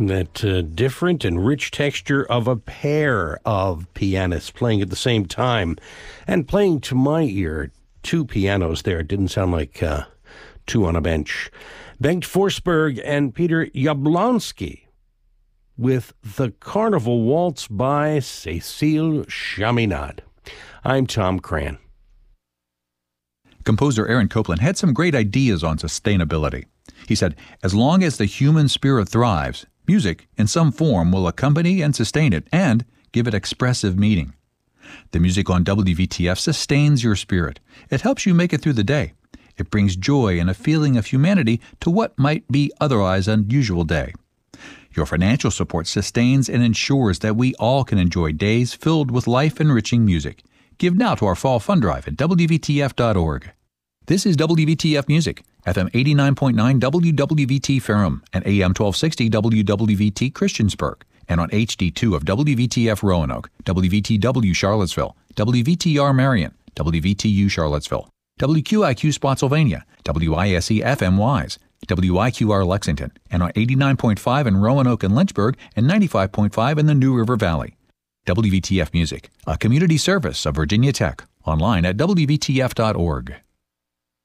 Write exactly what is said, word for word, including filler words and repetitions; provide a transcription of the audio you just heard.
That uh, different and rich texture of a pair of pianists playing at the same time. And playing to my ear, two pianos there. It didn't sound like uh, two on a bench. Bengt Forsberg and Peter Jablonski with the Carnival Waltz by Cécile Chaminade. I'm Tom Cran. Composer Aaron Copland had some great ideas on sustainability. He said, as long as the human spirit thrives, music in some form will accompany and sustain it and give it expressive meaning. The music on W V T F sustains your spirit. It helps you make it through the day. It brings joy and a feeling of humanity to what might be otherwise an unusual day. Your financial support sustains and ensures that we all can enjoy days filled with life-enriching music. Give now to our fall fund drive at W V T F dot org. This is W V T F Music, F M eighty-nine point nine W W V T Ferrum and A M twelve sixty W W V T Christiansburg, and on H D two of W V T F Roanoke, W V T W Charlottesville, W V T R Marion, W V T U Charlottesville, W Q I Q Spotsylvania, W I S E F M Wise, W I Q R Lexington, and on eighty-nine point five in Roanoke and Lynchburg, and ninety-five point five in the New River Valley. W V T F Music, a community service of Virginia Tech, online at W V T F dot org.